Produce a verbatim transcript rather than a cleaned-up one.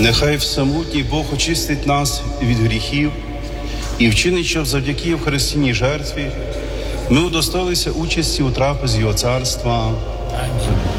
Нехай всемогутній Бог очистить нас від гріхів і вчинить, щоб завдяки Євхаристійній жертві ми удостоїлися участі у трапезі Його царства.